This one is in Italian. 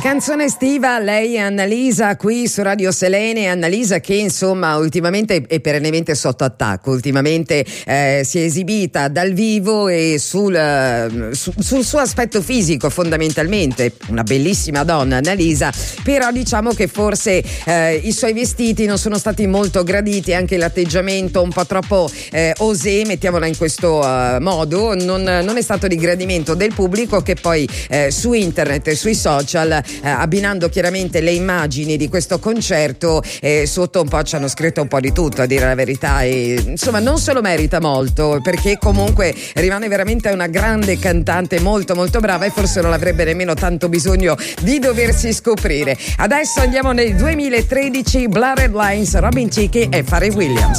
Canzone estiva, lei è Annalisa qui su Radio Selene. Annalisa che insomma ultimamente è perennemente sotto attacco, ultimamente si è esibita dal vivo e sul suo aspetto fisico fondamentalmente, una bellissima donna Annalisa, però diciamo che forse i suoi vestiti non sono stati molto graditi, anche l'atteggiamento un po' troppo osé, mettiamola in questo modo, non è stato di gradimento del pubblico, che poi su internet e sui social, abbinando chiaramente le immagini di questo concerto, sotto un po' ci hanno scritto un po' di tutto, a dire la verità, e insomma non se lo merita molto, perché comunque rimane veramente una grande cantante, molto molto brava, e forse non avrebbe nemmeno tanto bisogno di doversi scoprire. Adesso andiamo nel 2013, Blurred Lines, Robin Thicke e Pharrell Williams.